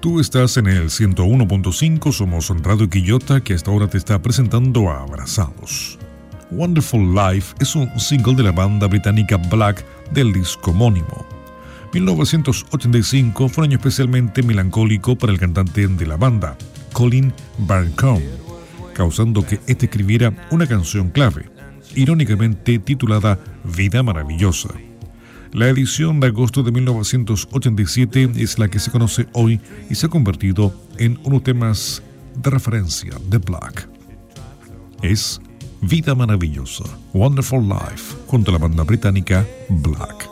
Tú estás en el 101.5, somos Radio Quillota, que hasta ahora te está presentando a Abrazados. Wonderful Life es un single de la banda británica Black del disco homónimo. 1985 fue un año especialmente melancólico para el cantante de la banda, Colin Barncombe, causando que este escribiera una canción clave, irónicamente titulada Vida Maravillosa. La edición de agosto de 1987 es la que se conoce hoy y se ha convertido en uno de los temas de referencia de Black. Es Vida Maravillosa, Wonderful Life, junto a la banda británica Black.